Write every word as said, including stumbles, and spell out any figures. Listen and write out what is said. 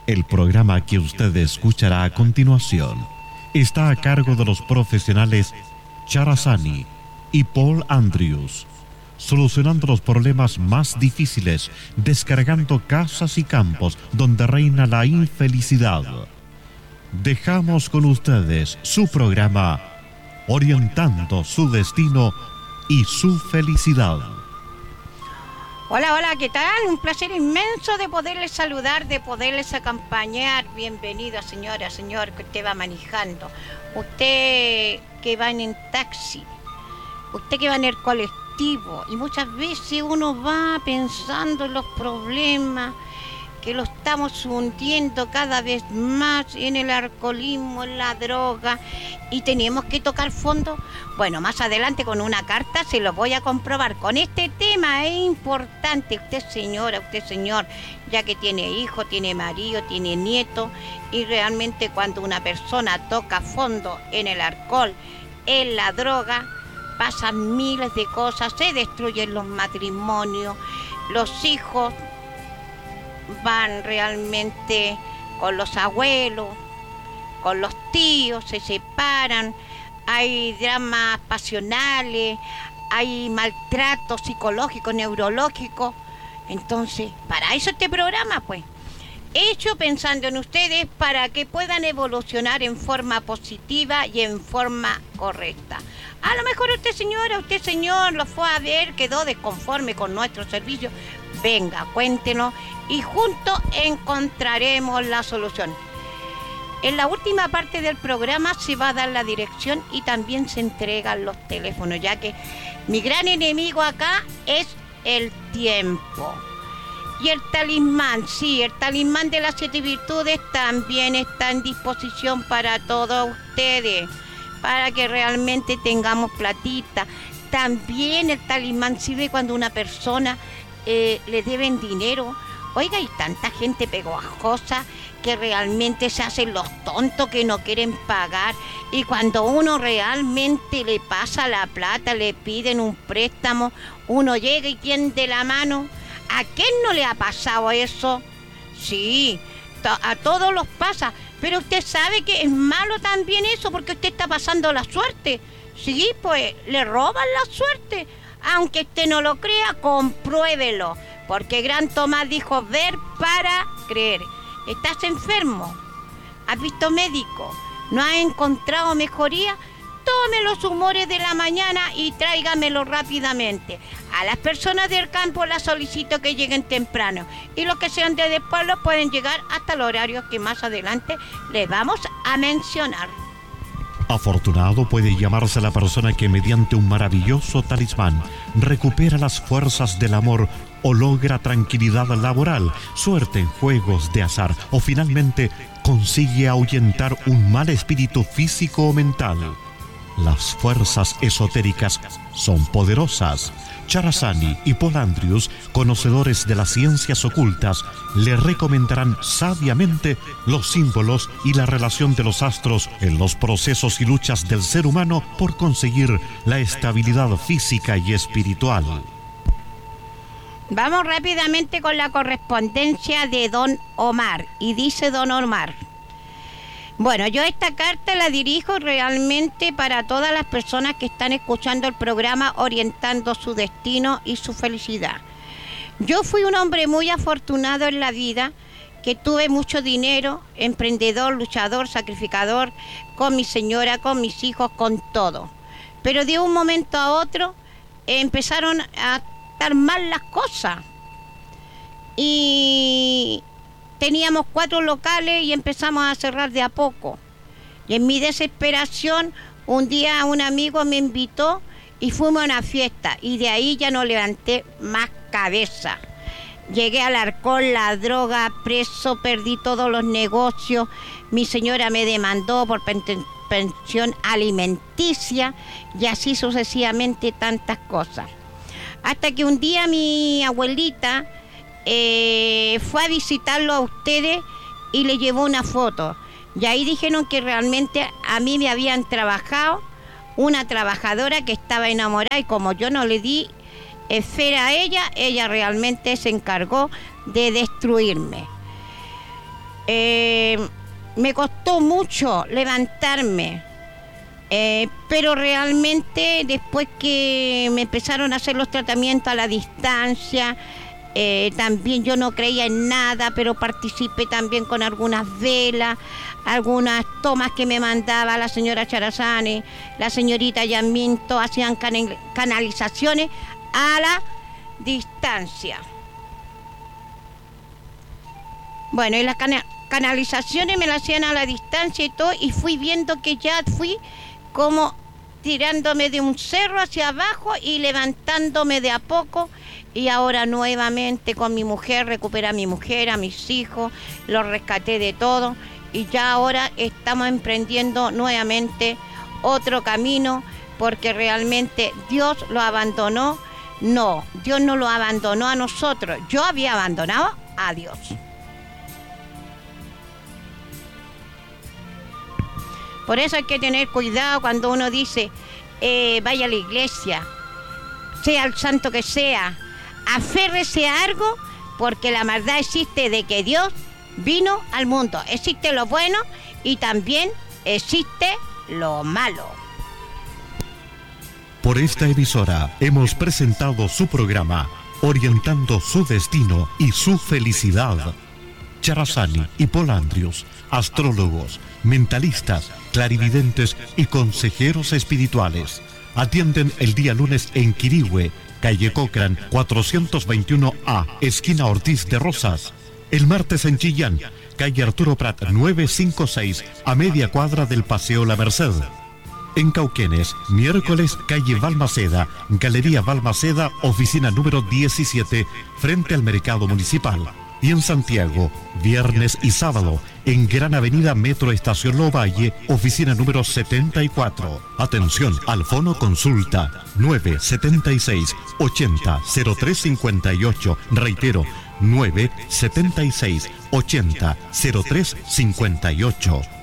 El programa que usted escuchará a continuación está a cargo de los profesionales Charazani y Paul Andrews, solucionando los problemas más difíciles, descargando casas y campos donde reina la infelicidad. Dejamos con ustedes su programa Orientando su destino y su felicidad. Hola, hola, ¿qué tal? Un placer inmenso de poderles saludar, de poderles acompañar. Bienvenido, señora, señor, que usted va manejando. Usted que va en el taxi, usted que va en el colectivo. Y muchas veces uno va pensando en los problemas, que lo estamos hundiendo cada vez más en el alcoholismo, en la droga, y tenemos que tocar fondo. Bueno, más adelante con una carta se lo voy a comprobar. Con este tema es importante, usted señora, usted señor, ya que tiene hijo, tiene marido, tiene nieto, y realmente cuando una persona toca fondo en el alcohol, en la droga, pasan miles de cosas, se destruyen los matrimonios, los hijos van realmente con los abuelos, con los tíos, se separan, hay dramas pasionales, hay maltrato psicológico, neurológico. Entonces, para eso este programa, pues, hecho pensando en ustedes para que puedan evolucionar en forma positiva y en forma correcta. A lo mejor usted señora, usted señor, lo fue a ver, quedó desconforme con nuestro servicio. Venga, cuéntenos y juntos encontraremos la solución. En la última parte del programa se va a dar la dirección y también se entregan los teléfonos, ya que mi gran enemigo acá es el tiempo. Y el talismán, sí, el talismán de las siete virtudes también está en disposición para todos ustedes, para que realmente tengamos platita. También el talismán sirve cuando una persona eh, le deben dinero. Oiga, hay tanta gente pegajosa que realmente se hacen los tontos, que no quieren pagar. Y cuando uno realmente le pasa la plata, le piden un préstamo, uno llega y tiende la mano. ¿A quién no le ha pasado eso? Sí, a todos los pasa. Pero usted sabe que es malo también eso, porque usted está pasando la suerte. Sí, pues le roban la suerte. Aunque usted no lo crea, compruébelo. Porque Gran Tomás dijo, ver para creer. ¿Estás enfermo? ¿Has visto médico? ¿No has encontrado mejoría? Tome los humores de la mañana y tráigamelo rápidamente. A las personas del campo las solicito que lleguen temprano. Y los que sean de después los pueden llegar hasta los horarios que más adelante les vamos a mencionar. Afortunado puede llamarse la persona que mediante un maravilloso talismán recupera las fuerzas del amor o logra tranquilidad laboral, suerte en juegos de azar o finalmente consigue ahuyentar un mal espíritu físico o mental. Las fuerzas esotéricas son poderosas. Charazani y Paul Andrews, conocedores de las ciencias ocultas, le recomendarán sabiamente los símbolos y la relación de los astros en los procesos y luchas del ser humano por conseguir la estabilidad física y espiritual. Vamos rápidamente con la correspondencia de don Omar. Y dice don Omar: bueno, yo esta carta la dirijo realmente para todas las personas que están escuchando el programa Orientando su destino y su felicidad. Yo fui un hombre muy afortunado en la vida, que tuve mucho dinero, emprendedor, luchador, sacrificador, con mi señora, con mis hijos, con todo. Pero de un momento a otro eh, empezaron a estar mal las cosas. Y teníamos cuatro locales y empezamos a cerrar de a poco. Y en mi desesperación, un día un amigo me invitó y fuimos a una fiesta. Y de ahí ya no levanté más cabeza. Llegué al alcohol, la droga, preso, perdí todos los negocios. Mi señora me demandó por pen- pensión alimenticia y así sucesivamente tantas cosas. Hasta que un día mi abuelita Eh, fue a visitarlo a ustedes y le llevó una foto. Y ahí dijeron que realmente a mí me habían trabajado una trabajadora que estaba enamorada, y como yo no le di esfera a ella, ella realmente se encargó de destruirme. Eh, me costó mucho levantarme, eh, pero realmente después que me empezaron a hacer los tratamientos a la distancia, eh, también yo no creía en nada, pero participé también con algunas velas, algunas tomas que me mandaba la señora Charazani, la señorita Yaminto, hacían canal- canalizaciones a la distancia. Bueno, y las cana- canalizaciones me las hacían a la distancia y todo, y fui viendo que ya fui como tirándome de un cerro hacia abajo y levantándome de a poco, y ahora nuevamente con mi mujer, recuperé a mi mujer, a mis hijos, los rescaté de todo, y ya ahora estamos emprendiendo nuevamente otro camino, porque realmente Dios lo abandonó. No, Dios no lo abandonó a nosotros, yo había abandonado a Dios. Por eso hay que tener cuidado cuando uno dice, eh, vaya a la iglesia, sea el santo que sea, aférrese a algo, porque la maldad existe de que Dios vino al mundo. Existe lo bueno y también existe lo malo. Por esta emisora hemos presentado su programa, Orientando su Destino y su Felicidad. Charazani y Polandrius, astrólogos, mentalistas, clarividentes y consejeros espirituales. Atienden el día lunes en Quirihue, calle Cochrane cuatrocientos veintiuno A, esquina Ortiz de Rosas. El martes en Chillán, calle Arturo Prat novecientos cincuenta y seis, a media cuadra del Paseo La Merced. En Cauquenes, miércoles, calle Balmaceda, Galería Balmaceda, oficina número diecisiete, frente al Mercado Municipal. Y en Santiago, viernes y sábado, en Gran Avenida Metro Estación Lovalle, oficina número setenta y cuatro. Atención, al fono consulta nueve siete seis, ochenta, cero tres cincuenta y ocho. Reitero, nueve siete seis, ochenta, cero tres cincuenta y ocho.